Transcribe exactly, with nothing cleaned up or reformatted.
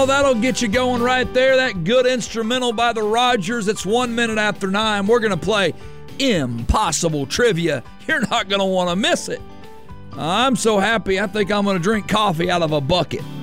Oh, that'll get you going right there. That good instrumental by the Rodgers. It's one minute after nine. We're going to play Impossible Trivia. You're not going to want to miss it. I'm so happy. I think I'm going to drink coffee out of a bucket.